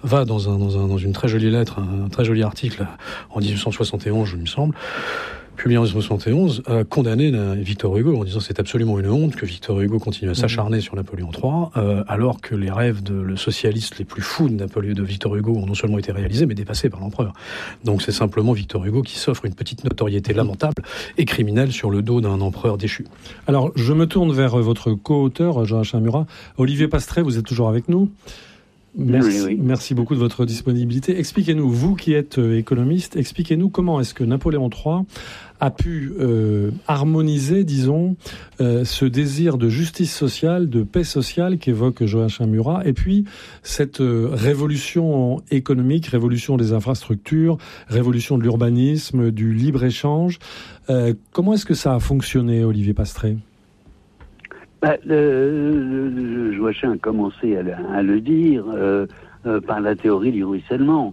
va dans une très jolie lettre, un très joli article en 1871, il me semble, publié en 1971, a condamné Victor Hugo en disant c'est absolument une honte que Victor Hugo continue à s'acharner sur Napoléon III, alors que les rêves le socialiste les plus fous de Victor Hugo ont non seulement été réalisés, mais dépassés par l'empereur. Donc c'est simplement Victor Hugo qui s'offre une petite notoriété lamentable et criminelle sur le dos d'un empereur déchu. Alors je me tourne vers votre co-auteur, Joachim Murat. Olivier Pastré, vous êtes toujours avec nous ? Merci beaucoup de votre disponibilité. Expliquez-nous, vous qui êtes économiste, expliquez-nous comment est-ce que Napoléon III a pu harmoniser, disons, ce désir de justice sociale, de paix sociale qu'évoque Joachim Murat, et puis cette révolution économique, révolution des infrastructures, révolution de l'urbanisme, du libre-échange. Comment est-ce que ça a fonctionné, Olivier Pastré ? Joachim a commencé à le dire par la théorie du ruissellement.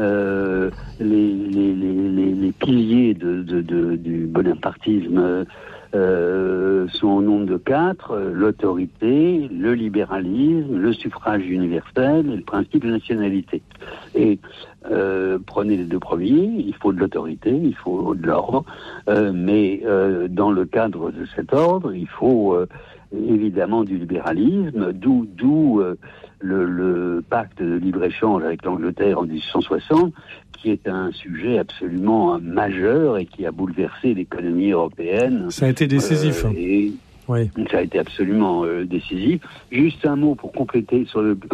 Les piliers du bonapartisme sont au nombre de 4, l'autorité, le libéralisme, le suffrage universel et le principe de nationalité. Et prenez les 2 premiers, il faut de l'autorité, il faut de l'ordre, mais dans le cadre de cet ordre, il faut évidemment du libéralisme, d'où le pacte de libre-échange avec l'Angleterre en 1860, qui est un sujet absolument majeur et qui a bouleversé l'économie européenne. Ça a été décisif. Oui. Ça a été absolument décisif. Juste un mot pour compléter sur le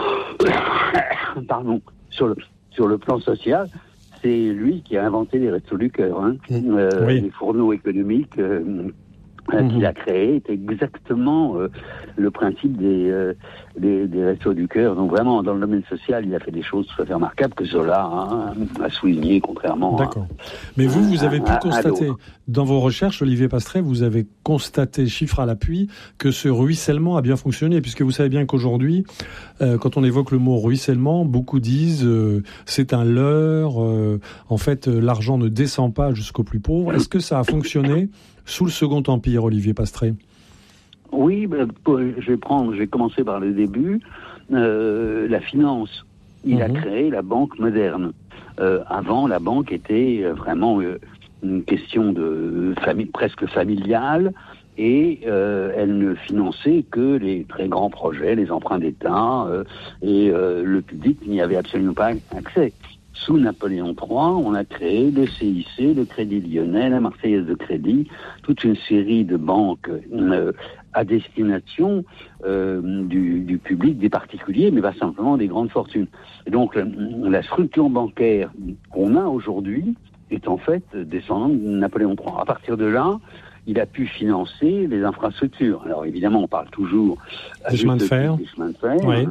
plan social. C'est lui qui a inventé les Restos du Cœur. Les fourneaux économiques qu'il a créé est exactement le principe des Restos du Cœur. Donc vraiment, dans le domaine social, il a fait des choses tout à fait remarquables que Zola a souligné, contrairement D'accord. Mais vous avez pu constater, dans vos recherches, Olivier Pastré, vous avez constaté, chiffre à l'appui, que ce ruissellement a bien fonctionné, puisque vous savez bien qu'aujourd'hui, quand on évoque le mot ruissellement, beaucoup disent c'est un leurre, en fait, l'argent ne descend pas jusqu'aux plus pauvres. Est-ce que ça a fonctionné sous le Second Empire, Olivier Pastré? Oui, je vais commencer par le début. La finance. Il a créé la banque moderne. Avant, la banque était vraiment une question de famille, presque familiale, et elle ne finançait que les très grands projets, les emprunts d'État, et le public n'y avait absolument pas accès. Sous Napoléon III, on a créé le CIC, le Crédit Lyonnais, la Marseillaise de Crédit, toute une série de banques à destination du public, des particuliers, mais pas simplement des grandes fortunes. Et donc, la structure bancaire qu'on a aujourd'hui est en fait descendante de Napoléon III. À partir de là, il a pu financer les infrastructures. Alors évidemment, on parle toujours des chemins de fer. Oui.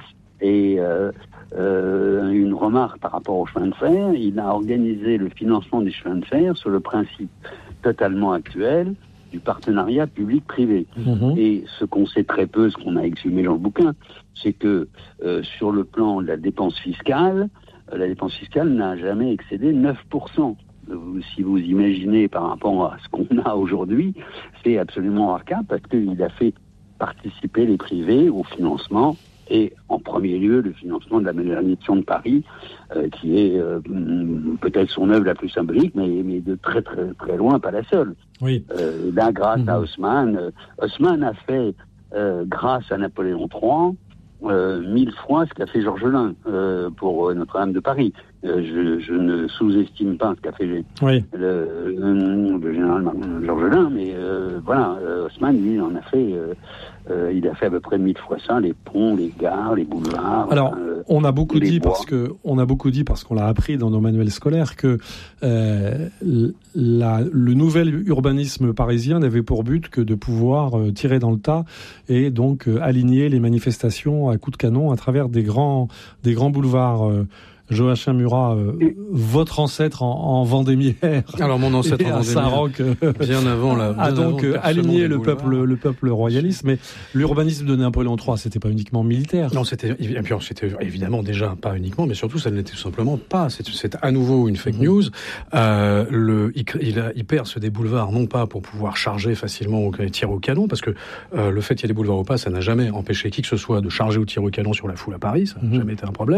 Une remarque par rapport aux chemins de fer, il a organisé le financement des chemins de fer sur le principe totalement actuel du partenariat public-privé. Et ce qu'on sait très peu, ce qu'on a exhumé dans le bouquin, c'est que sur le plan de la dépense fiscale n'a jamais excédé 9%. Si vous imaginez par rapport à ce qu'on a aujourd'hui, c'est absolument remarquable parce qu'il a fait participer les privés au financement, et en premier lieu le financement de la modernisation de Paris, qui est peut-être son œuvre la plus symbolique, mais de très très très loin pas la seule. Oui. Là, grâce à Haussmann, Haussmann a fait, grâce à Napoléon III, 1000 fois ce qu'a fait Georges Lain pour Notre-Dame de Paris. Je ne sous-estime pas ce qu'a fait le général Georges Lain, mais Haussmann, lui, il a fait à peu près 1000 fois ça, les ponts, les gares, les boulevards. Alors, on a beaucoup dit parce qu'on l'a appris dans nos manuels scolaires que le nouvel urbanisme parisien n'avait pour but que de pouvoir tirer dans le tas et donc aligner les manifestations à coups de canon à travers des grands boulevards. Joachim Murat, votre ancêtre en Vendémiaire. Alors mon ancêtre en Vendémiaire, bien avant a donc aligné le peuple royaliste, mais l'urbanisme de Napoléon III, c'était pas uniquement militaire. Non, c'était évidemment déjà pas uniquement, mais surtout ça ne l'était tout simplement pas. C'est à nouveau une fake news. Il perce des boulevards non pas pour pouvoir charger facilement au tir au canon, parce que le fait qu'il y ait des boulevards ou pas, ça n'a jamais empêché qui que ce soit de charger au tir au canon sur la foule à Paris, ça n'a jamais été un problème.